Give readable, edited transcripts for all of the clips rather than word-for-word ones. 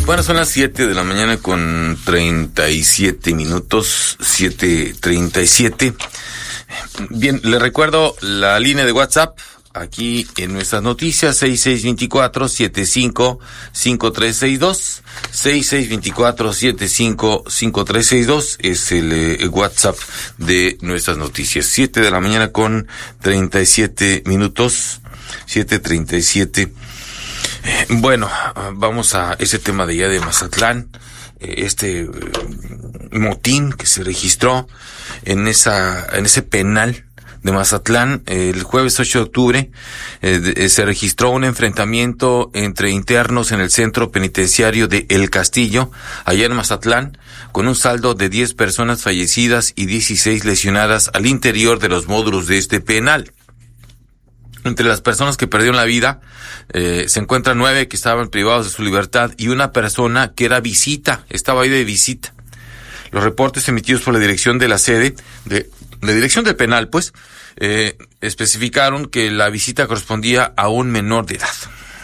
Bueno, son las 7 de la mañana con 37 minutos, 7:37. Bien, le recuerdo la línea de WhatsApp aquí en nuestras noticias, 6624-755362, 6624-755362 es el WhatsApp de nuestras noticias. 7 de la mañana con 37 minutos, 7:37. Bueno, vamos a ese tema de allá de Mazatlán, este motín que se registró en ese penal de Mazatlán el jueves 8 de octubre. Se registró un enfrentamiento entre internos en el centro penitenciario de El Castillo, allá en Mazatlán, con un saldo de 10 personas fallecidas y 16 lesionadas al interior de los módulos de este penal. Entre las personas que perdieron la vida se encuentran 9 que estaban privados de su libertad y una persona que era estaba ahí de visita. Los reportes emitidos por la dirección de la sede, de la dirección del penal, especificaron que la visita correspondía a un menor de edad.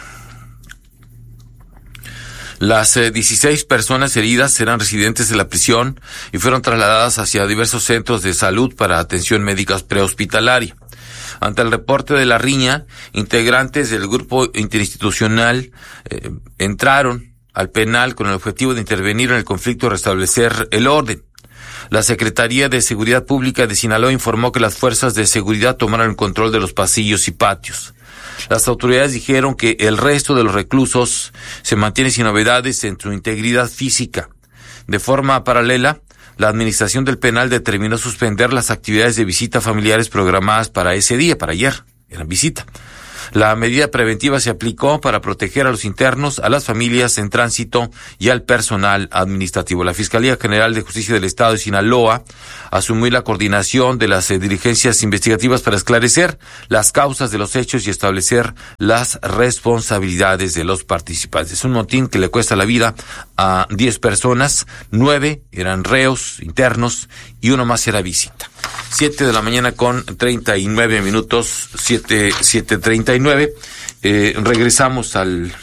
Las 16 personas heridas eran residentes de la prisión y fueron trasladadas hacia diversos centros de salud para atención médica prehospitalaria. Ante el reporte de la riña, integrantes del grupo interinstitucional entraron al penal con el objetivo de intervenir en el conflicto y restablecer el orden. La Secretaría de Seguridad Pública de Sinaloa informó que las fuerzas de seguridad tomaron el control de los pasillos y patios. Las autoridades dijeron que el resto de los reclusos se mantiene sin novedades en su integridad física. De forma paralela, la administración del penal determinó suspender las actividades de visita familiares programadas para ese día, para ayer, eran visita. La medida preventiva se aplicó para proteger a los internos, a las familias en tránsito y al personal administrativo. La Fiscalía General de Justicia del Estado de Sinaloa asumió la coordinación de las diligencias investigativas para esclarecer las causas de los hechos y establecer las responsabilidades de los participantes. Es un motín que le cuesta la vida a 10 personas, 9 eran reos internos y uno más era visita. 7 de la mañana con 39 minutos, 7:39. Regresamos a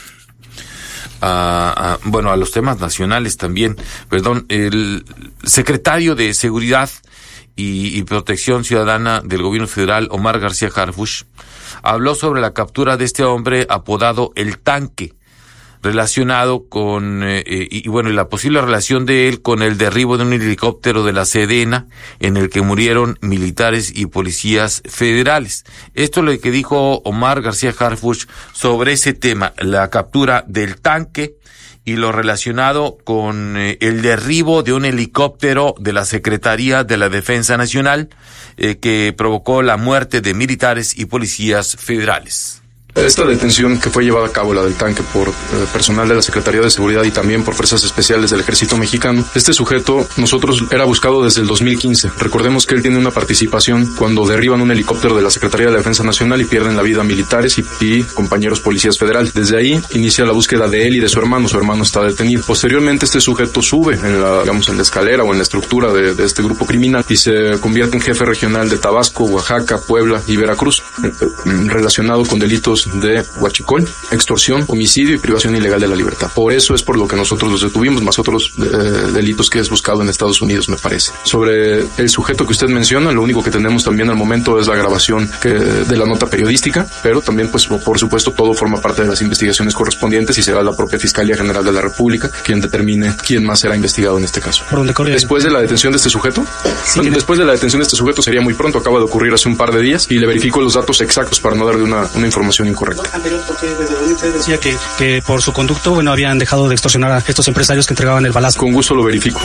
los temas nacionales también. El secretario de Seguridad y Protección Ciudadana del Gobierno Federal, Omar García Harfuch, habló sobre la captura de este hombre apodado El Tanque, relacionado con la posible relación de él con el derribo de un helicóptero de la Sedena en el que murieron militares y policías federales. Esto es lo que dijo Omar García Harfuch sobre ese tema, la captura del Tanque y lo relacionado con el derribo de un helicóptero de la Secretaría de la Defensa Nacional que provocó la muerte de militares y policías federales. Esta detención que fue llevada a cabo, la del Tanque, por personal de la Secretaría de Seguridad y también por fuerzas especiales del Ejército Mexicano, este sujeto era buscado desde el 2015. Recordemos que él tiene una participación cuando derriban un helicóptero de la Secretaría de la Defensa Nacional y pierden la vida militares y compañeros policías federales. Desde ahí inicia la búsqueda de él y de su hermano. Su hermano está detenido. Posteriormente este sujeto sube en la escalera o en la estructura de este grupo criminal y se convierte en jefe regional de Tabasco, Oaxaca, Puebla y Veracruz, relacionado con delitos de huachicol, extorsión, homicidio y privación ilegal de la libertad. Por eso es por lo que nosotros los detuvimos, más otros delitos que es buscado en Estados Unidos, me parece. Sobre el sujeto que usted menciona, lo único que tenemos también al momento es la grabación de la nota periodística, pero también, pues, por supuesto, todo forma parte de las investigaciones correspondientes y será la propia Fiscalía General de la República quien determine quién más será investigado en este caso. ¿Por dónde corre? Después de la detención de este sujeto, después de la detención de este sujeto sería muy pronto, acaba de ocurrir hace un par de días y le verifico los datos exactos para no darle una información incorrecta. Porque desde usted decía que por su conducto, habían dejado de extorsionar a estos empresarios que entregaban el balazo. Con gusto lo verifico.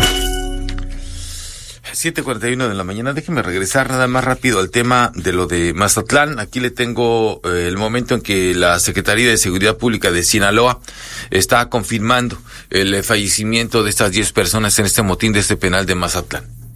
7:41 de la mañana. Déjeme regresar nada más rápido al tema de lo de Mazatlán. Aquí le tengo el momento en que la Secretaría de Seguridad Pública de Sinaloa está confirmando el fallecimiento de estas 10 personas en este motín de este penal de Mazatlán.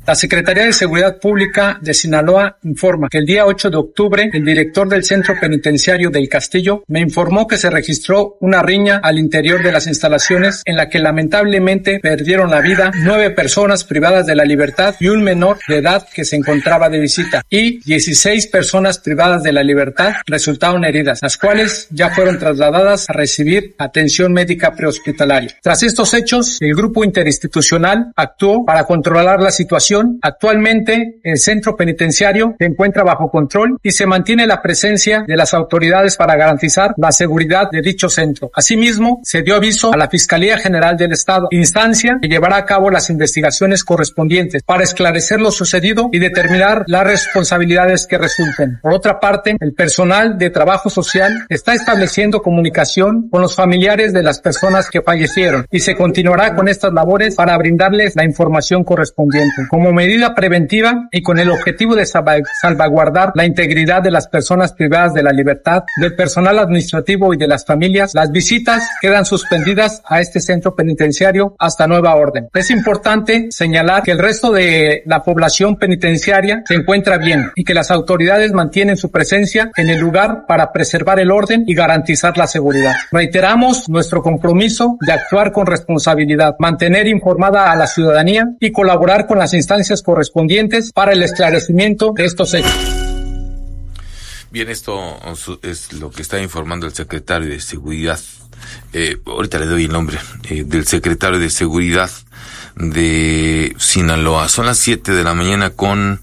La Secretaría de Seguridad Pública de Sinaloa informa que el día 8 de octubre, el director del Centro Penitenciario del Castillo me informó que se registró una riña al interior de las instalaciones en la que lamentablemente perdieron la vida 9 personas privadas de la libertad y un menor de edad que se encontraba de visita, y 16 personas privadas de la libertad resultaron heridas, las cuales ya fueron trasladadas a recibir atención médica prehospitalaria. Tras estos hechos, el grupo interinstitucional actuó para controlar la situación. Actualmente, el centro penitenciario se encuentra bajo control y se mantiene la presencia de las autoridades para garantizar la seguridad de dicho centro. Asimismo, se dio aviso a la Fiscalía General del Estado, instancia que llevará a cabo las investigaciones correspondientes para esclarecer lo sucedido y determinar las responsabilidades que resulten. Por otra parte, el personal de trabajo social está estableciendo comunicación con los familiares de las personas que fallecieron y se continuará con estas labores para brindarles la información correspondiente. Como medida preventiva y con el objetivo de salvaguardar la integridad de las personas privadas de la libertad, del personal administrativo y de las familias, las visitas quedan suspendidas a este centro penitenciario hasta nueva orden. Es importante señalar que el resto de la población penitenciaria se encuentra bien y que las autoridades mantienen su presencia en el lugar para preservar el orden y garantizar la seguridad. Reiteramos nuestro compromiso de actuar con responsabilidad, mantener informada a la ciudadanía y colaborar con las instancias correspondientes para el esclarecimiento de estos hechos. Bien, esto es lo que está informando el secretario de Seguridad. Ahorita le doy el nombre del secretario de Seguridad de Sinaloa. Son las 7 de la mañana con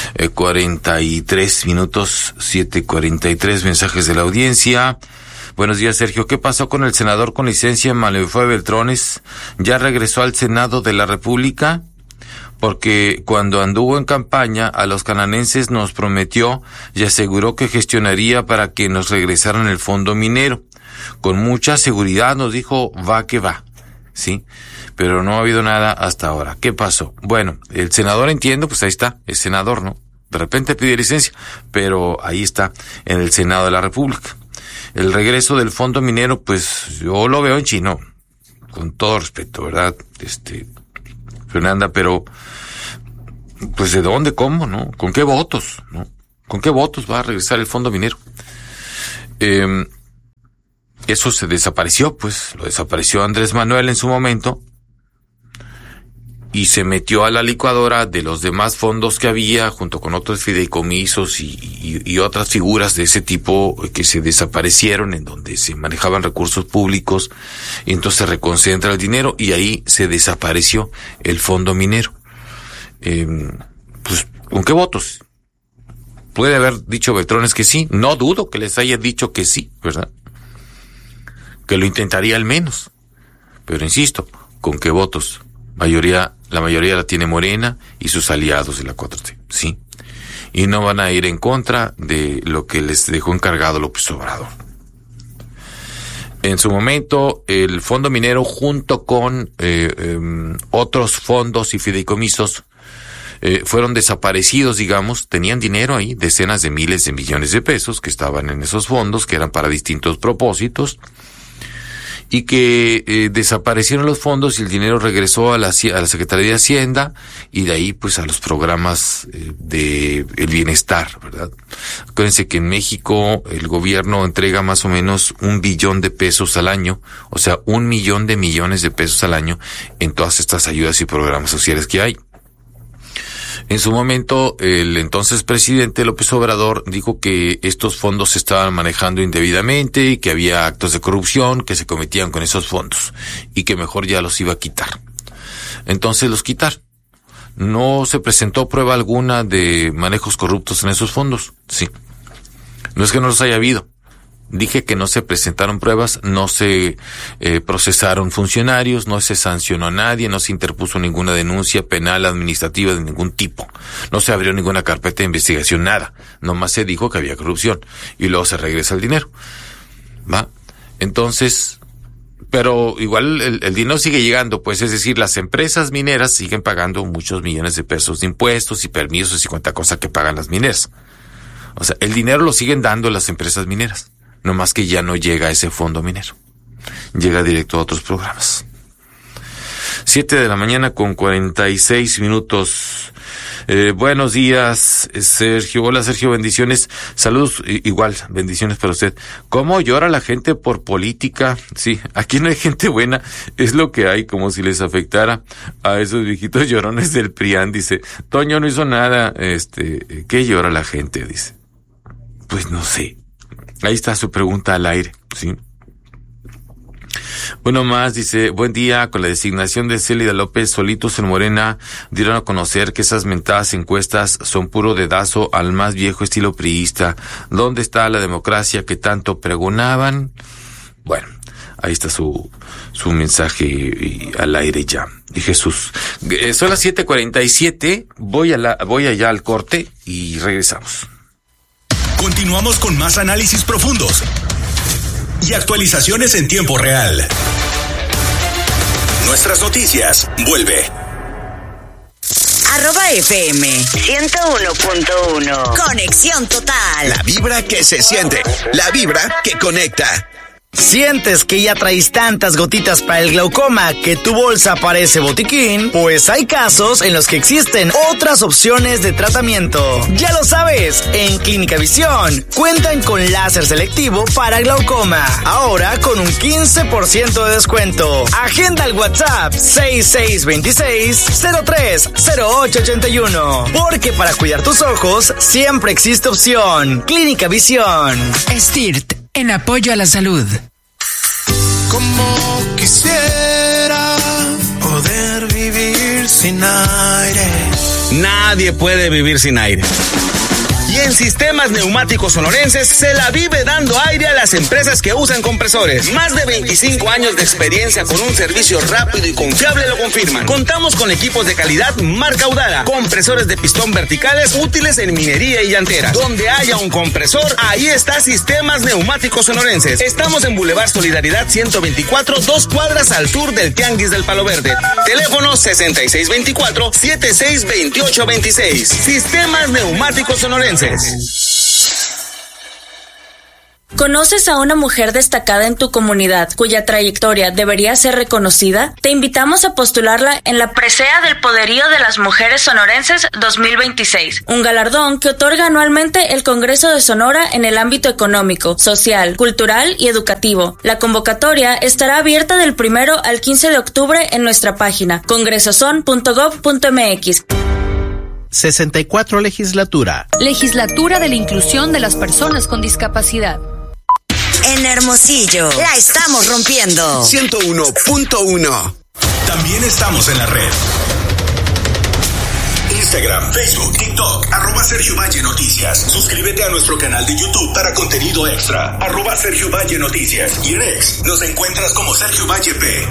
43 minutos, 7:43, mensajes de la audiencia. Buenos días, Sergio. ¿Qué pasó con el senador con licencia Malefue Beltrones? ¿Ya regresó al Senado de la República? Porque cuando anduvo en campaña a los cananenses nos prometió y aseguró que gestionaría para que nos regresaran el fondo minero. Con mucha seguridad nos dijo, va que va, ¿sí? Pero no ha habido nada hasta ahora. ¿Qué pasó? Bueno, el senador, entiendo, pues ahí está, es senador, ¿no? De repente pide licencia, pero ahí está, en el Senado de la República. El regreso del fondo minero, pues yo lo veo en chino, con todo respeto, ¿verdad? Fernanda, pero pues ¿de dónde? ¿Cómo? ¿No? ¿Con qué votos? ¿No? ¿Con qué votos va a regresar el fondo minero? Eso se desapareció, pues, lo desapareció Andrés Manuel en su momento y se metió a la licuadora de los demás fondos que había junto con otros fideicomisos y otras figuras de ese tipo que se desaparecieron, en donde se manejaban recursos públicos, y entonces se reconcentra el dinero y ahí se desapareció el fondo minero. Pues, ¿con qué votos? Puede haber dicho Beltrones que sí, no dudo que les haya dicho que sí, ¿verdad? Que lo intentaría al menos, pero insisto, ¿con qué votos? La mayoría la tiene Morena y sus aliados de la 4T, ¿sí? Y no van a ir en contra de lo que les dejó encargado López Obrador. En su momento, el fondo minero junto con otros fondos y fideicomisos fueron desaparecidos, digamos, tenían dinero ahí, decenas de miles de millones de pesos que estaban en esos fondos, que eran para distintos propósitos, y que desaparecieron los fondos y el dinero regresó a la Secretaría de Hacienda y de ahí pues a los programas de el bienestar, ¿verdad? Acuérdense que en México el gobierno entrega más o menos 1 billón de pesos al año, o sea, 1 millón de millones de pesos al año en todas estas ayudas y programas sociales que hay. En su momento, el entonces presidente López Obrador dijo que estos fondos se estaban manejando indebidamente y que había actos de corrupción que se cometían con esos fondos y que mejor ya los iba a quitar. Entonces los quitaron. No se presentó prueba alguna de manejos corruptos en esos fondos. Sí. No es que no los haya habido. Dije que no se presentaron pruebas, no se procesaron funcionarios, no se sancionó a nadie, no se interpuso ninguna denuncia penal, administrativa de ningún tipo. No se abrió ninguna carpeta de investigación, nada. Nomás se dijo que había corrupción y luego se regresa el dinero. ¿Va? Entonces, pero igual el dinero sigue llegando, pues, es decir, las empresas mineras siguen pagando muchos millones de pesos de impuestos y permisos y cuanta cosa que pagan las mineras. O sea, el dinero lo siguen dando las empresas mineras. No más que ya no llega a ese fondo minero. Llega directo a otros programas. 7 de la mañana con 46 minutos. Buenos días, Sergio. Hola, Sergio, bendiciones. Saludos, igual, bendiciones para usted. ¿Cómo llora la gente por política? Sí, aquí no hay gente buena, es lo que hay, como si les afectara a esos viejitos llorones del PRIAN. Dice, Toño no hizo nada, ¿qué llora la gente? Dice. Pues no sé. Ahí está su pregunta al aire, ¿sí? Bueno, más dice, buen día, con la designación de Célida López, solitos en Morena dieron a conocer que esas mentadas encuestas son puro dedazo al más viejo estilo priista. ¿Dónde está la democracia que tanto pregonaban? Bueno, ahí está su mensaje al aire ya. Y Jesús, son las 7:47, voy allá al corte y regresamos. Continuamos con más análisis profundos y actualizaciones en tiempo real. Nuestras noticias, vuelve. @FM 101.1. Conexión total. La vibra que se siente, la vibra que conecta. ¿Sientes que ya traes tantas gotitas para el glaucoma que tu bolsa parece botiquín? Pues hay casos en los que existen otras opciones de tratamiento. Ya lo sabes, en Clínica Visión cuentan con láser selectivo para glaucoma. Ahora con un 15% de descuento. Agenda el WhatsApp 6626-030881. Porque para cuidar tus ojos siempre existe opción. Clínica Visión. STIRT, en apoyo a la salud. Como quisiera poder vivir sin aire. Nadie puede vivir sin aire. Y en Sistemas Neumáticos Sonorenses se la vive dando aire a las empresas que usan compresores. Más de 25 años de experiencia con un servicio rápido y confiable lo confirman. Contamos con equipos de calidad marca Udara, compresores de pistón verticales útiles en minería y llanteras. Donde haya un compresor, ahí está Sistemas Neumáticos Sonorenses. Estamos en Boulevard Solidaridad 124, 2 cuadras al sur del Tianguis del Palo Verde. Teléfono 6624-762826. Sistemas Neumáticos Sonorenses. ¿Conoces a una mujer destacada en tu comunidad cuya trayectoria debería ser reconocida? Te invitamos a postularla en la presea del Poderío de las Mujeres Sonorenses 2026, un galardón que otorga anualmente el Congreso de Sonora en el ámbito económico, social, cultural y educativo. La convocatoria estará abierta del 1 al 15 de octubre en nuestra página congresoson.gov.mx. 64 Legislatura. Legislatura de la Inclusión de las Personas con Discapacidad. En Hermosillo, la estamos rompiendo. 101.1. También estamos en la red. Instagram, Facebook, TikTok, @Sergio Valle Noticias. Suscríbete a nuestro canal de YouTube para contenido extra. @Sergio Valle Noticias. Y en X nos encuentras como Sergio Valle P.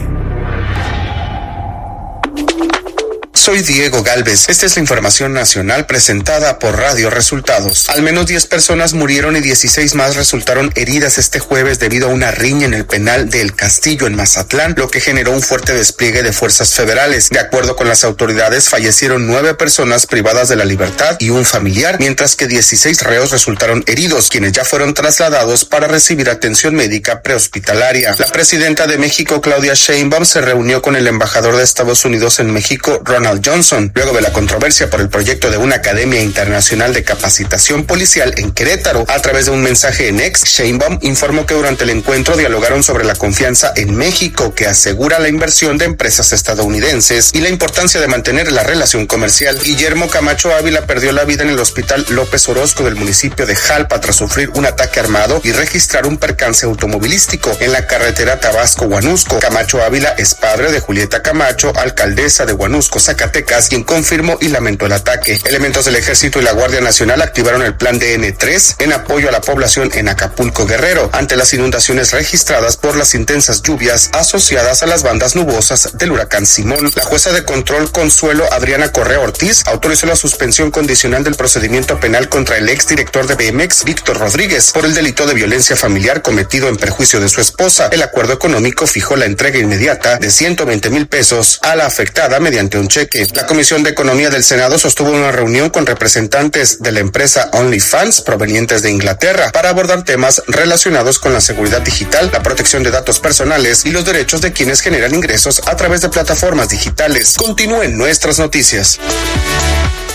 Soy Diego Galvez. Esta es la información nacional presentada por Radio Resultados. Al menos 10 personas murieron y 16 más resultaron heridas este jueves debido a una riña en el penal de El Castillo en Mazatlán, lo que generó un fuerte despliegue de fuerzas federales. De acuerdo con las autoridades, fallecieron 9 personas privadas de la libertad y un familiar, mientras que 16 reos resultaron heridos, quienes ya fueron trasladados para recibir atención médica prehospitalaria. La presidenta de México, Claudia Sheinbaum, se reunió con el embajador de Estados Unidos en México, Ronald Johnson, luego de la controversia por el proyecto de una Academia Internacional de Capacitación Policial en Querétaro. A través de un mensaje en X, Sheinbaum informó que durante el encuentro dialogaron sobre la confianza en México, que asegura la inversión de empresas estadounidenses y la importancia de mantener la relación comercial. Guillermo Camacho Ávila perdió la vida en el Hospital López Orozco del municipio de Jalpa tras sufrir un ataque armado y registrar un percance automovilístico en la carretera Tabasco-Huanusco. Camacho Ávila es padre de Julieta Camacho, alcaldesa de Huanusco, Zacatecas, quien confirmó y lamentó el ataque. Elementos del Ejército y la Guardia Nacional activaron el Plan DN3 en apoyo a la población en Acapulco, Guerrero, ante las inundaciones registradas por las intensas lluvias asociadas a las bandas nubosas del huracán Simón. La jueza de control Consuelo Adriana Correa Ortiz autorizó la suspensión condicional del procedimiento penal contra el exdirector de Pemex, Víctor Rodríguez, por el delito de violencia familiar cometido en perjuicio de su esposa. El acuerdo económico fijó la entrega inmediata de 120,000 pesos a la afectada mediante un cheque. La Comisión de Economía del Senado sostuvo una reunión con representantes de la empresa OnlyFans provenientes de Inglaterra para abordar temas relacionados con la seguridad digital, la protección de datos personales y los derechos de quienes generan ingresos a través de plataformas digitales. Continúen nuestras noticias.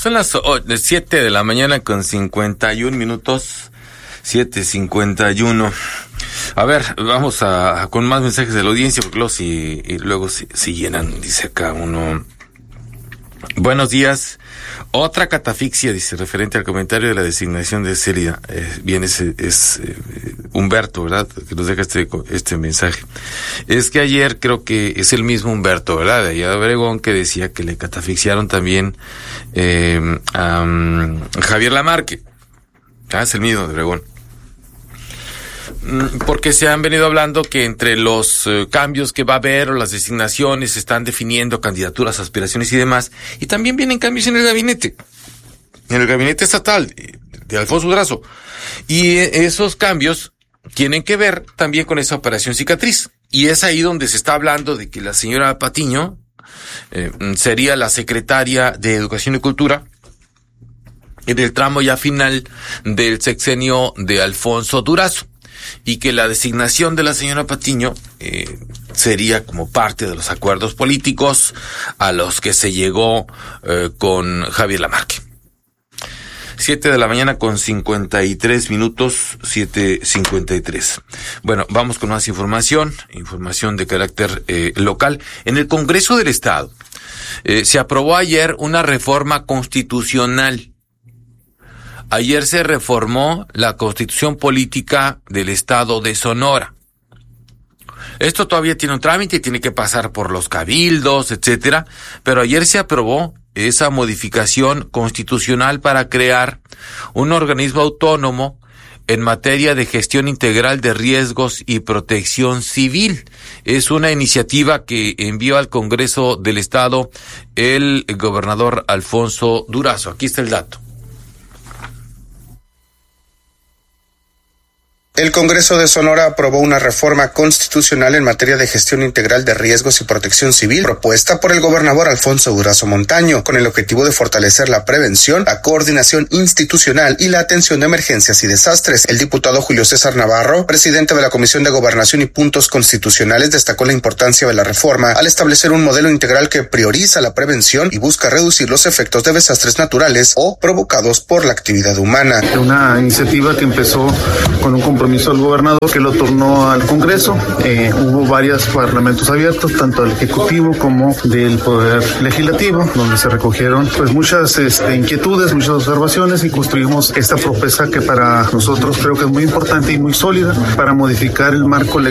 Son las 7 de la mañana con 51 minutos. 7:51. A ver, vamos con más mensajes de la audiencia, porque luego si llenan, dice acá uno. Buenos días. Otra catafixia, dice, referente al comentario de la designación de Célida. Bien, es Humberto, ¿verdad? Que nos deja este mensaje. Es que ayer creo que es el mismo Humberto, ¿verdad? De allá de Obregón, que decía que le catafixiaron también a Javier Lamarque. Es el mismo de Obregón. Porque se han venido hablando que entre los cambios que va a haber o las designaciones se están definiendo candidaturas, aspiraciones y demás, y también vienen cambios en el gabinete estatal de Alfonso Durazo, y esos cambios tienen que ver también con esa operación cicatriz, y es ahí donde se está hablando de que la señora Patiño sería la secretaria de Educación y Cultura en el tramo ya final del sexenio de Alfonso Durazo, y que la designación de la señora Patiño sería como parte de los acuerdos políticos a los que se llegó con Javier Lamarque. 7 de la mañana con 53 minutos, 7:53. Bueno, vamos con más información de carácter local. En el Congreso del Estado se aprobó ayer una reforma constitucional. Ayer se reformó la Constitución Política del Estado de Sonora. Esto todavía tiene un trámite, tiene que pasar por los cabildos, etcétera, pero ayer se aprobó esa modificación constitucional para crear un organismo autónomo en materia de gestión integral de riesgos y protección civil. Es una iniciativa que envió al Congreso del Estado el gobernador Alfonso Durazo. Aquí está el dato. El Congreso de Sonora aprobó una reforma constitucional en materia de gestión integral de riesgos y protección civil propuesta por el gobernador Alfonso Durazo Montaño, con el objetivo de fortalecer la prevención, la coordinación institucional y la atención de emergencias y desastres. El diputado Julio César Navarro, presidente de la Comisión de Gobernación y Puntos Constitucionales, destacó la importancia de la reforma al establecer un modelo integral que prioriza la prevención y busca reducir los efectos de desastres naturales o provocados por la actividad humana. Una iniciativa que empezó con un compromiso del gobernador que lo turnó al Congreso. Hubo varios parlamentos abiertos, tanto del Ejecutivo como del Poder Legislativo, donde se recogieron pues muchas inquietudes, muchas observaciones, y construimos esta propuesta que para nosotros creo que es muy importante y muy sólida para modificar el marco legal